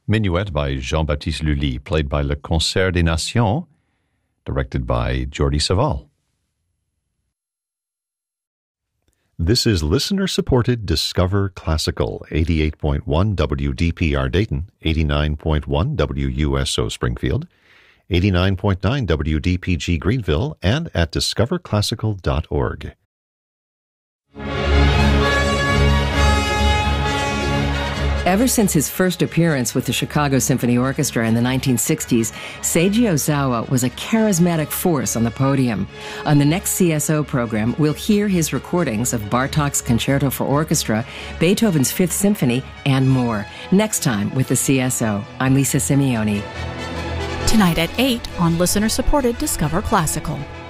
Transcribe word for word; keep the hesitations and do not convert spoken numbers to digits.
Minuet by Jean-Baptiste Lully, played by Le Concert des Nations, directed by Jordi Savall. This is listener-supported Discover Classical, eighty-eight point one W D P R Dayton, eighty-nine point one W U S O Springfield, eighty-nine point nine W D P G Greenville, and at discover classical dot org. Ever since his first appearance with the Chicago Symphony Orchestra in the nineteen sixties, Seiji Ozawa was a charismatic force on the podium. On the next C S O program, we'll hear his recordings of Bartók's Concerto for Orchestra, Beethoven's Fifth Symphony, and more. Next time with the C S O. I'm Lisa Simeone. Tonight at eight on listener-supported Discover Classical.